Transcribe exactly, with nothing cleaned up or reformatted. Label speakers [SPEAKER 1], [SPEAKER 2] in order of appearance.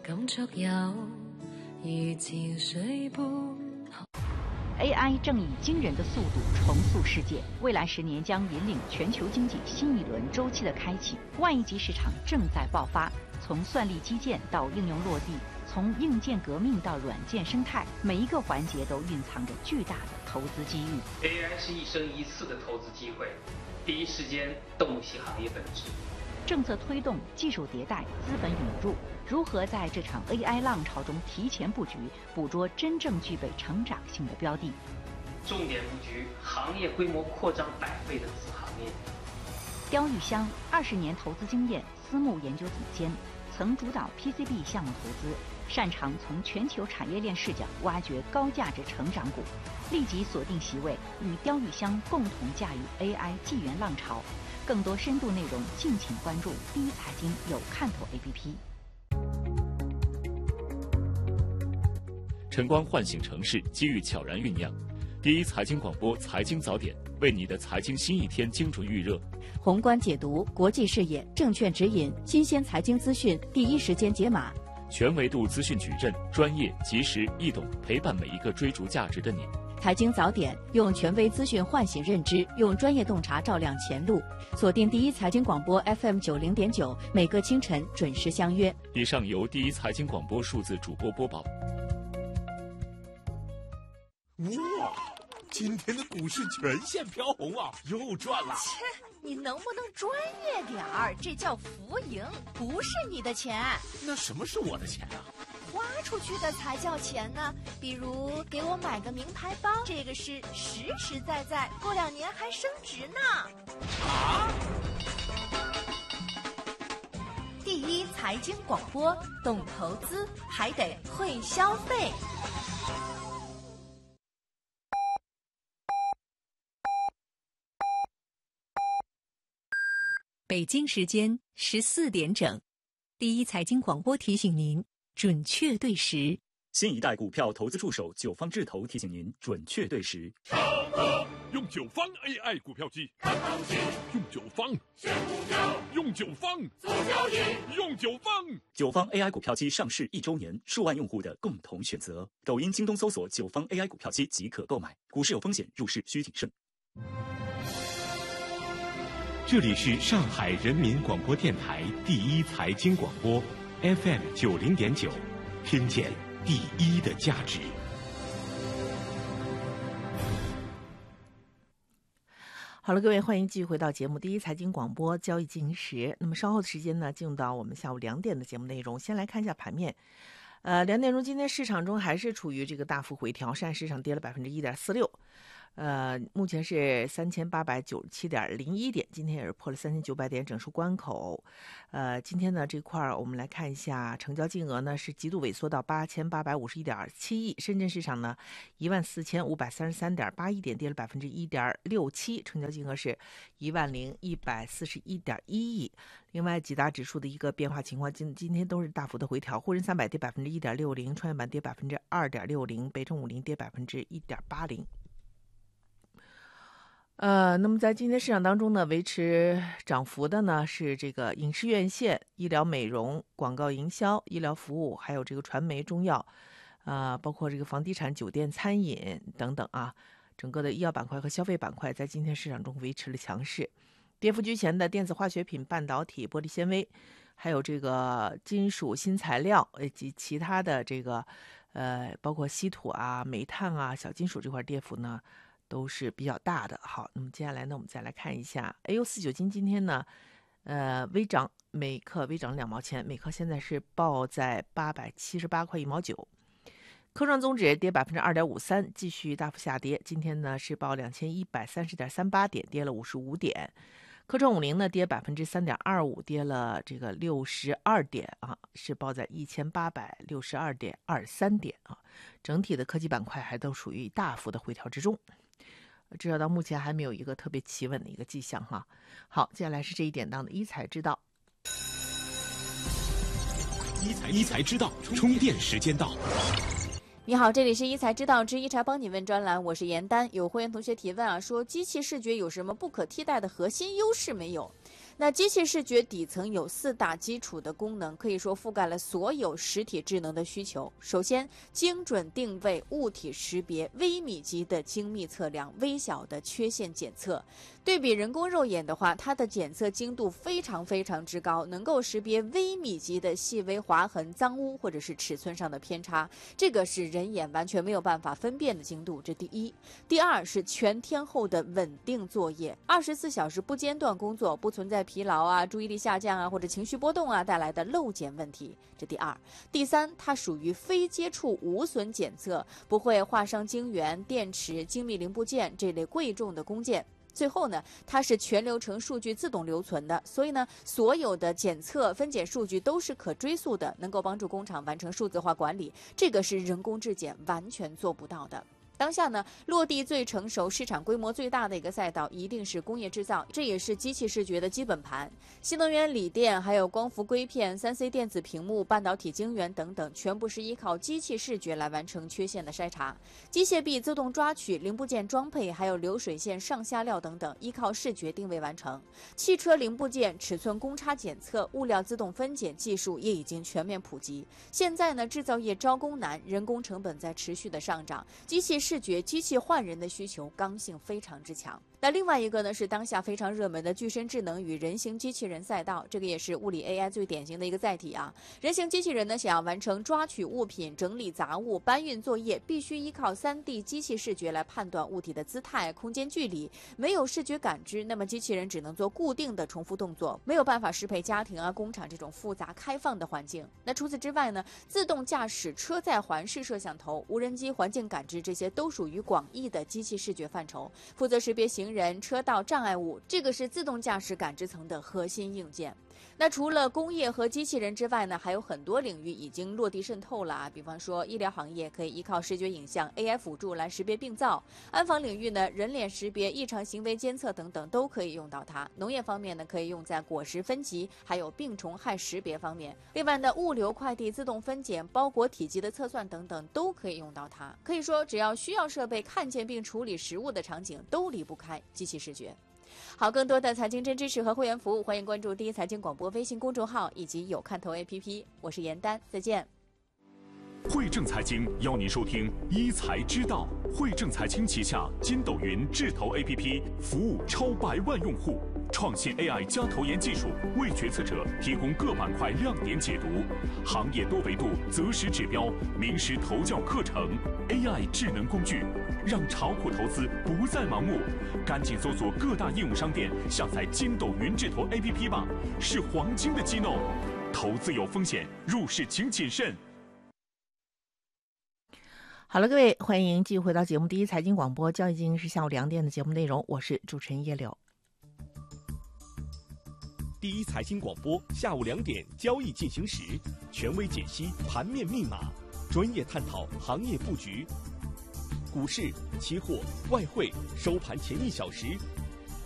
[SPEAKER 1] 感觸有如潮水般。
[SPEAKER 2] A I 正以惊人的速度重塑世界，未来十年将引领全球经济新一轮周期的开启。万亿级市场正在爆发，从算力基建到应用落地，从硬件革命到软件生态，每一个环节都蕴藏着巨大的投资机遇。
[SPEAKER 3] A I 是一生一次的投资机会，第一时间洞悉行业本质。
[SPEAKER 2] 政策推动、技术迭代、资本引入，如何在这场 A I 浪潮中提前布局，捕捉真正具备成长性的标的？
[SPEAKER 3] 重点布局行业规模扩张百倍的子行业。
[SPEAKER 2] 刁玉香二十年投资经验，私募研究总监，曾主导 P C B 项目投资，擅长从全球产业链视角挖掘高价值成长股。立即锁定席位，与刁玉香共同驾驭 A I 纪元浪潮。更多深度内容，敬请关注第一财经有看头 A P P。
[SPEAKER 4] 晨光唤醒城市，机遇悄然酝酿。第一财经广播财经早点，为你的财经新一天精准预热。
[SPEAKER 5] 宏观解读，国际视野，证券指引，新鲜财经资讯，第一时间解码。
[SPEAKER 4] 全维度资讯矩阵，专业、及时、易懂，陪伴每一个追逐价值的你。
[SPEAKER 5] 财经早点，用权威资讯唤醒认知，用专业洞察照亮前路。锁定第一财经广播 F M 九零点九，每个清晨准时相约。
[SPEAKER 4] 以上由第一财经广播数字主播播报。
[SPEAKER 6] 哇，今天的股市全线飘红啊，又赚了！
[SPEAKER 7] 切，你能不能专业点儿？这叫浮盈，不是你的钱。
[SPEAKER 6] 那什么是我的钱啊？
[SPEAKER 7] 花出去的才叫钱呢。比如给我买个名牌包，这个是实实在在，过两年还升值呢。
[SPEAKER 6] 啊！
[SPEAKER 7] 第一财经广播，懂投资还得会消费。
[SPEAKER 8] 北京时间十四点整，第一财经广播提醒您准确对时。
[SPEAKER 9] 新一代股票投资助手九方智投提醒您准确对时。
[SPEAKER 10] 用九方 A I 股票机看行情，用九方选股票，用九方做交易，用九方。
[SPEAKER 9] 九方 A I 股票机上市一周年，数万用户的共同选择。抖音、京东搜索九方 A I 股票机即可购买。股市有风险，入市需谨慎。
[SPEAKER 11] 这里是上海人民广播电台第一财经广播 F M 九零点九，听见第一的价值。
[SPEAKER 12] 好了，各位，欢迎继续回到节目第一财经广播交易进行时。那么稍后的时间呢，进入到我们下午两点的节目内容。先来看一下盘面。呃，两点钟，今天市场中还是处于这个大幅回调，上海市场跌了百分之一点四六。呃，目前是三千八百九十七点零一点，今天也是破了三千九百点整数关口。呃，今天呢这块儿我们来看一下，成交金额呢是极度萎缩到八千八百五十一点七亿。深圳市场呢一万四千五百三十三点八一点，跌了百分之一点六七，成交金额是一万零一百四十一点一亿。另外几大指数的一个变化情况，今今天都是大幅的回调，沪深三百跌百分之一点六零，创业板跌百分之二点六零，北证五零跌百分之一点八零。呃，那么在今天市场当中呢，维持涨幅的呢是这个影视院线、医疗美容、广告营销、医疗服务，还有这个传媒、中药，啊、呃，包括这个房地产、酒店、餐饮等等啊，整个的医药板块和消费板块在今天市场中维持了强势。跌幅居前的电子化学品、半导体、玻璃纤维，还有这个金属新材料以及其他的这个呃，包括稀土啊、煤炭啊、小金属这块跌幅呢，都是比较大的。好，那么接下来呢，我们再来看一下 A U 四九金今天呢，呃，微涨，每克微涨两毛钱，每克现在是报在八百七十八块一毛九。科创综指跌百分之二点五三，继续大幅下跌，今天呢是报两千一百三十点三八点，跌了五十五点。科创五零呢跌百分之三点二五，跌了这个六十二点啊，是报在一千八百六十二点二三点啊。整体的科技板块还都属于大幅的回调之中。至少到目前还没有一个特别企稳的一个迹象哈。好，接下来是这一点档的一财知道。
[SPEAKER 11] 一财一财知道，充电时间到。
[SPEAKER 13] 你好，这里是一财知道之一财帮你问专栏，我是严丹。有会员同学提问啊，说机器视觉有什么不可替代的核心优势没有？ 那机器视觉底层有四大基础的功能，可以说覆盖了所有实体智能的需求。首先，精准定位、物体识别、微米级的精密测量、微小的缺陷检测。对比人工肉眼的话，它的检测精度非常非常之高，能够识别微米级的细微划痕、脏污或者是尺寸上的偏差，这个是人眼完全没有办法分辨的精度，这第一。第二是全天候的稳定作业，二十四小时不间断工作，不存在疲劳啊、注意力下降啊或者情绪波动啊带来的漏检问题，这第二。第三，它属于非接触无损检测，不会划伤晶圆、电池、精密零部件这类贵重的工件。最后呢，它是全流程数据自动留存的，所以呢，所有的检测分检数据都是可追溯的，能够帮助工厂完成数字化管理，这个是人工质检完全做不到的。当下呢，落地最成熟、市场规模最大的一个赛道，一定是工业制造，这也是机器视觉的基本盘。新能源锂电、还有光伏硅片、三 C 电子屏幕、半导体晶圆等等，全部是依靠机器视觉来完成缺陷的筛查。机械臂自动抓取、零部件装配，还有流水线上下料等等，依靠视觉定位完成。汽车零部件尺寸公差检测、物料自动分拣技术也已经全面普及。现在呢，制造业招工难，人工成本在持续的上涨，机器视觉机器换人的需求刚性非常之强。那另外一个呢，是当下非常热门的具身智能与人形机器人赛道，这个也是物理 A I 最典型的一个载体啊。人形机器人呢，想要完成抓取物品、整理杂物、搬运作业，必须依靠 三 D 机器视觉来判断物体的姿态、空间距离。没有视觉感知，那么机器人只能做固定的重复动作，没有办法适配家庭啊、工厂这种复杂开放的环境。那除此之外呢，自动驾驶、车载环视摄像头、无人机环境感知，这些都属于广义的机器视觉范畴，负责识别行人、车道障碍物，这个是自动驾驶感知层的核心硬件。那除了工业和机器人之外呢，还有很多领域已经落地渗透了啊。比方说医疗行业可以依靠视觉影像 A I 辅助来识别病灶，安防领域呢，人脸识别、异常行为监测等等都可以用到它。农业方面呢，可以用在果实分级还有病虫害识别方面。另外呢，物流快递自动分拣、包裹体积的测算等等都可以用到它。可以说只要需要设备看见并处理实物的场景，都离不开机器视觉。好，更多的财经真知识和会员服务，欢迎关注第一财经广播微信公众号以及有看头 A P P。我是严丹，再见。
[SPEAKER 4] 汇正财经邀您收听一财知道。汇正财经旗下筋斗云智投 A P P 服务超百万用户，创新 A I 加投研技术，为决策者提供各板块亮点解读，行业多维度择时指标，名师投教课程 ，A I 智能工具，让炒股投资不再盲目。赶紧搜索各大应用商店，下载筋斗云智投 A P P 吧，是黄金的机弄。投资有风险，入市请谨慎。
[SPEAKER 12] 好了，各位，欢迎继续回到节目第一财经广播，交易经是下午两点的节目内容，我是主持人叶柳。
[SPEAKER 11] 第一财经广播下午两点交易进行时，权威解析盘面密码，专业探讨行业布局。股市、期货、外汇收盘前一小时，